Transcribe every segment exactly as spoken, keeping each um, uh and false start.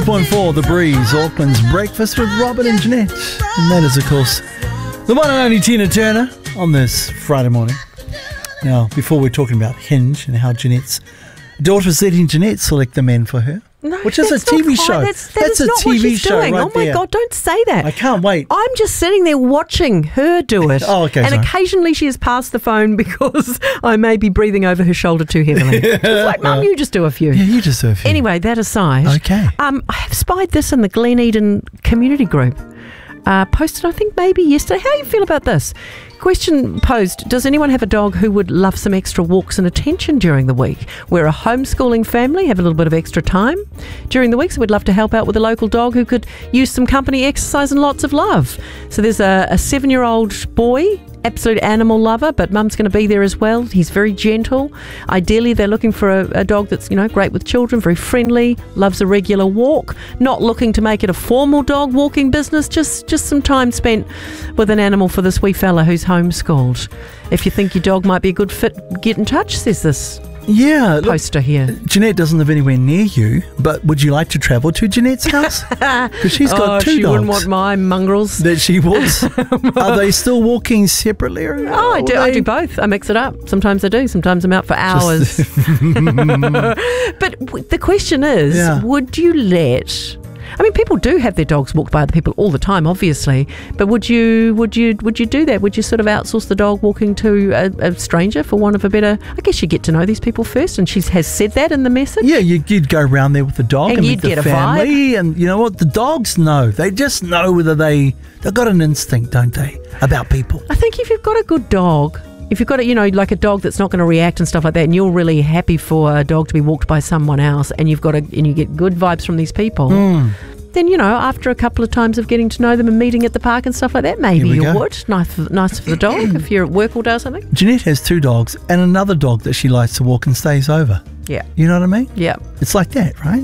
point four The Breeze, Auckland's Breakfast with Robert and Jeanette. And that is, of course, the one and only Tina Turner on this Friday morning. Now, before we're talking about Hinge and how Jeanette's daughter's letting Jeanette select the men for her, No, which is a that's T V not show. quite- That's, that That's is a not T V what she's show doing. right Oh my there. God, don't say that. I can't wait. I'm just sitting there watching her do it. Oh, okay, And sorry. occasionally she has passed the phone because I may be breathing over her shoulder too heavily. It's like, Mum, you just do a few. Yeah, you deserve it. Anyway, that aside, Okay. um, I have spied this in the Glen Eden community group. Uh, posted, I think, maybe yesterday. How do you feel about this? Question posed, does anyone have a dog who would love some extra walks and attention during the week? We're a homeschooling family, have a little bit of extra time during the week, so we'd love to help out with a local dog who could use some company, exercise and lots of love. So there's a, a seven-year-old boy, absolute animal lover, but Mum's going to be there as well. He's very gentle. Ideally, they're looking for a, a dog that's, you know, great with children, very friendly, loves a regular walk, not looking to make it a formal dog walking business, just, just some time spent with an animal for this wee fella who's homeschooled. If you think your dog might be a good fit, get in touch, says this Yeah. Look, poster here. Jeanette doesn't live anywhere near you, but would you like to travel to Jeanette's house? Because she's got oh, two she dogs wouldn't want my mongrels. that she walks. Are they still walking separately? Or Oh, I do. I they- do both. I mix it up. Sometimes I do. Sometimes I'm out for hours. But w- the question is, Yeah. would you let? I mean, people do have their dogs walked by other people all the time, obviously. But would you, would you, would you do that? Would you sort of outsource the dog walking to a, a stranger, for want of a better? I guess you get to know these people first, and she has said that in the message. Yeah, you, you'd go around there with the dog And and, you'd meet the get a family, and you know what? The dogs know. They just know whether they they've got an instinct, don't they, about people. I think if you've got a good dog, if you've got a, you know, like a dog that's not going to react and stuff like that, and you're really happy for a dog to be walked by someone else, and you've got a, and you get good vibes from these people, Mm. then, you know, after a couple of times of getting to know them and meeting at the park and stuff like that, maybe Here we you go. would. Nice for, nice for the dog if you're at work all day or something. Jeanette has two dogs and another dog that she likes to walk and stays over. Yeah. You know what I mean? Yeah. It's like that, right?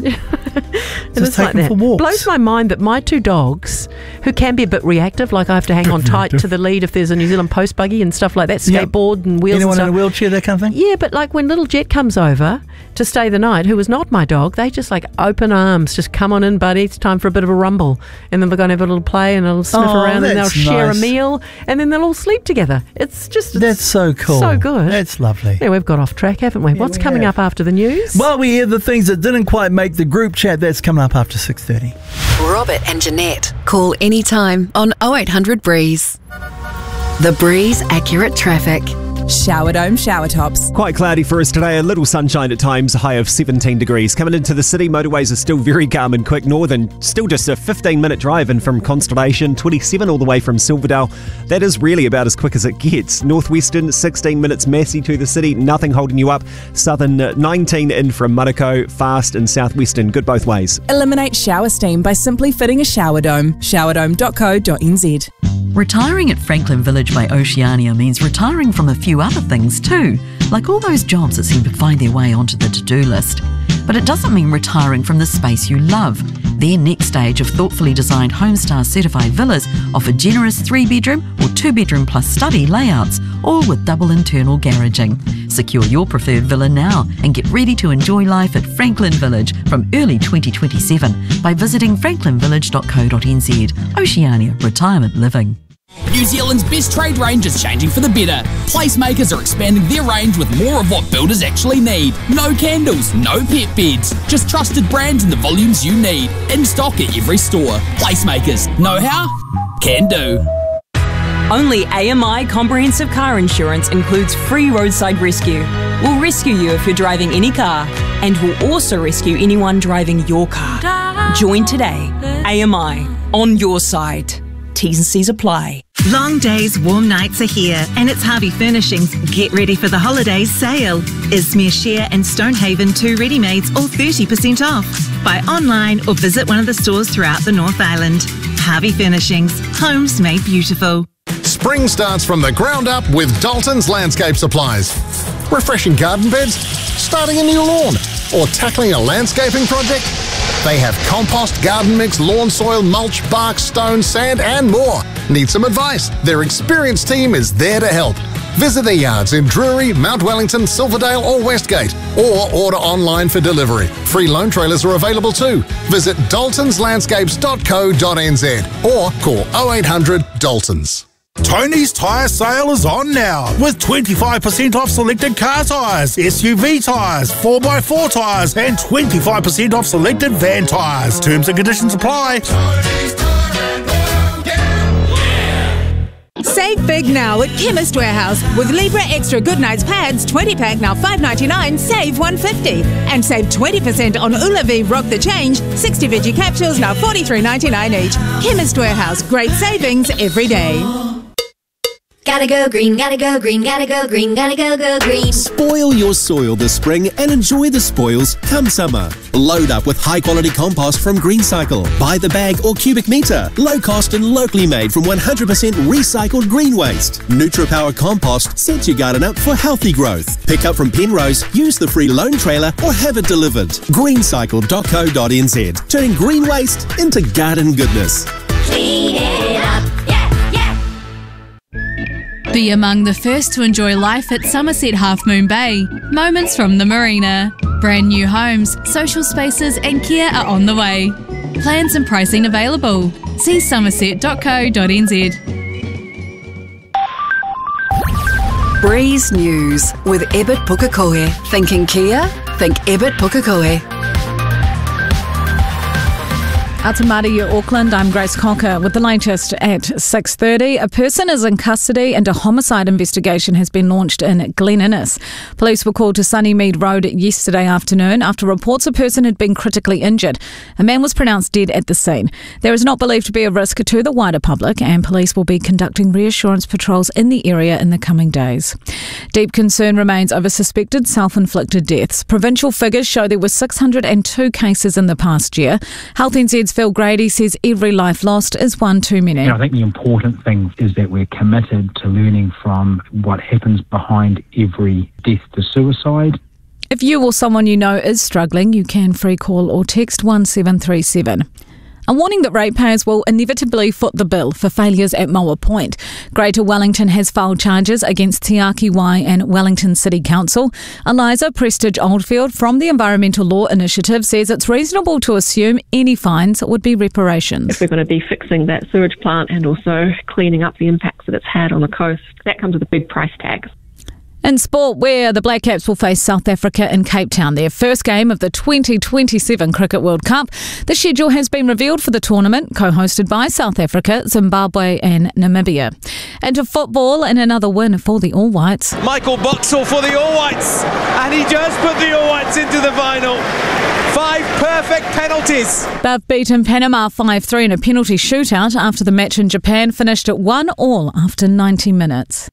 It Just is take like them that. for walks. Blows my mind that my two dogs, who can be a bit reactive, like I have to hang on tight to the lead if there's a New Zealand post buggy and stuff like that, Yep. skateboard and wheels Anyone and in stuff. a wheelchair, that kind of thing? Yeah, but like when little Jet comes over to stay the night, who was not my dog, they just like open arms, just come on in, buddy, it's time for a bit of a rumble. And then we're going to have a little play and a little sniff Oh, around and they'll that's share nice. a meal and then they'll all sleep together. It's just it's That's so cool. so good. That's lovely. Yeah, we've got off track, haven't we? What's we coming have. up after the news? Well, we hear the things that didn't quite make the group chat. That's coming up after six thirty. Robert and Jeanette. Call anytime on oh eight hundred Breeze. The Breeze Accurate Traffic. Shower Dome shower tops. Quite cloudy for us today, a little sunshine at times, a high of seventeen degrees. Coming into the city, motorways are still very calm and quick. Northern, still just a fifteen minute drive in from Constellation, twenty-seven all the way from Silverdale. That is really about as quick as it gets. Northwestern, sixteen minutes, Massey to the city, nothing holding you up. Southern, nineteen in from Manukau, fast and southwestern, good both ways. Eliminate shower steam by simply fitting a shower dome. shower dome dot co dot n z. Retiring at Franklin Village by Oceania means retiring from a few other things too, like all those jobs that seem to find their way onto the to-do list. But it doesn't mean retiring from the space you love. Their next stage of thoughtfully designed Homestar certified villas offer generous three-bedroom or two-bedroom plus study layouts, all with double internal garaging. Secure your preferred villa now and get ready to enjoy life at Franklin Village from early twenty twenty-seven by visiting franklin village dot co dot n z. Oceania Retirement Living. New Zealand's best trade range is changing for the better. Placemakers are expanding their range with more of what builders actually need. No candles, no pet beds, just trusted brands in the volumes you need. In stock at every store. Placemakers. Know how? Can do. Only A M I Comprehensive Car Insurance includes free roadside rescue. We'll rescue you if you're driving any car, and we'll also rescue anyone driving your car. Join today. A M I, on your side. T's and C's apply. Long days, warm nights are here, and it's Harvey Furnishings. Get ready for the holidays sale. Ismere, Share and Stonehaven, two ready-mades, all thirty percent off. Buy online or visit one of the stores throughout the North Island. Harvey Furnishings, homes made beautiful. Spring starts from the ground up with Dalton's Landscape Supplies. Refreshing garden beds, starting a new lawn, or tackling a landscaping project? They have compost, garden mix, lawn soil, mulch, bark, stone, sand and more. Need some advice? Their experienced team is there to help. Visit their yards in Drury, Mount Wellington, Silverdale or Westgate, or order online for delivery. Free loan trailers are available too. Visit daltons landscapes dot co dot n z or call oh eight hundred Daltons. Tony's Tyre Sale is on now with twenty-five percent off selected car tyres, S U V tyres, four by four tyres and twenty-five percent off selected van tyres. Terms and conditions apply. Save big now at Chemist Warehouse with Libra Extra Goodnights pads, twenty pack now five ninety-nine, save one fifty. And save twenty percent on Ulavi Rock the Change, sixty veggie capsules now forty-three ninety-nine each. Chemist Warehouse, great savings every day. Gotta go green, gotta go green, gotta go green, gotta go go green. Spoil your soil this spring and enjoy the spoils come summer. Load up with high quality compost from GreenCycle. Buy the bag or cubic metre. Low cost and locally made from one hundred percent recycled green waste. NutriPower compost sets your garden up for healthy growth. Pick up from Penrose, use the free loan trailer or have it delivered. greencycle dot co dot n z. Turning green waste into garden goodness. Clean it up. Be among the first to enjoy life at Somerset Half Moon Bay. Moments from the marina. Brand new homes, social spaces and care are on the way. Plans and pricing available. See somerset dot co dot n z. Breeze News with Ebert Pukekohe. Thinking Kia? Think Ebert Pukekohe. Atamari, Auckland, I'm Grace Cocker with the latest at six thirty. A person is in custody and a homicide investigation has been launched in Glen Innes. Police were called to Sunnymead Road yesterday afternoon after reports a person had been critically injured. A man was pronounced dead at the scene. There is not believed to be a risk to the wider public and police will be conducting reassurance patrols in the area in the coming days. Deep concern remains over suspected self-inflicted deaths. Provincial figures show there were six hundred two cases in the past year. Health N Z's Phil Grady says every life lost is one too many. You know, I think the important thing is that we're committed to learning from what happens behind every death to suicide. If you or someone you know is struggling, you can free call or text one seven three seven. A warning that ratepayers will inevitably foot the bill for failures at Moa Point. Greater Wellington has filed charges against Te Aki Wai and Wellington City Council. Eliza Prestige Oldfield from the Environmental Law Initiative says it's reasonable to assume any fines would be reparations. If we're going to be fixing that sewage plant and also cleaning up the impacts that it's had on the coast, that comes with a big price tag. In sport, where the Black Caps will face South Africa in Cape Town, their first game of the twenty twenty-seven Cricket World Cup. The schedule has been revealed for the tournament, co-hosted by South Africa, Zimbabwe and Namibia. And to football, and another win for the All Whites. Michael Boxall for the All Whites, and he just put the All Whites into the final. Five perfect penalties. They've beaten Panama five three in a penalty shootout after the match in Japan finished at one all after ninety minutes.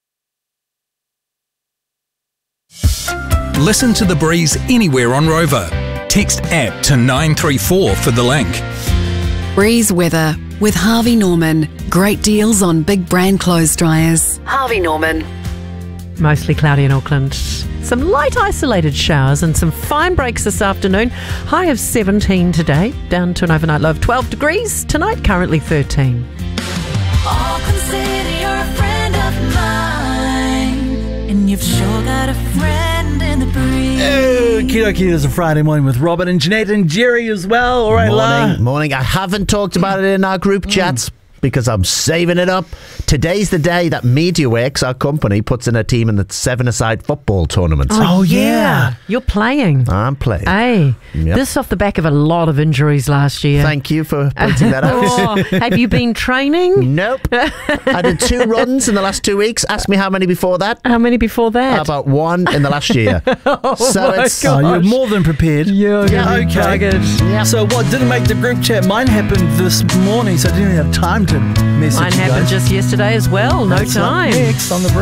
Listen to The Breeze anywhere on Rover. Text app to nine three four for the link. Breeze weather with Harvey Norman. Great deals on big brand clothes dryers. Harvey Norman. Mostly cloudy in Auckland. Some light isolated showers and some fine breaks this afternoon. High of seventeen today, down to an overnight low of twelve degrees. Tonight, currently thirteen. All consider you're a friend of mine, and you've sure got a friend in the breeze. Okie dokie, it's a Friday morning with Robin and Jeanette and Jerry as well. All right, morning, La. morning. I haven't talked about it in our group chats because I'm saving it up. Today's the day that MediaWorks, our company, puts in a team in the seven-a-side football tournament. Oh, yeah. You're playing. I'm playing. Hey, Yep. this off the back of a lot of injuries last year. Thank you for pointing that out. Oh, have you been training? Nope. I did two runs in the last two weeks. Ask me how many before that. How many before that? About one in the last year. oh so my it's Oh, you're more than prepared. You're yeah, gonna be okay. buggered. So what didn't make the group chat? Mine happened this morning, so I didn't have time to message Mine you happened guys. just yesterday as well. No That's up time. next on the breeze.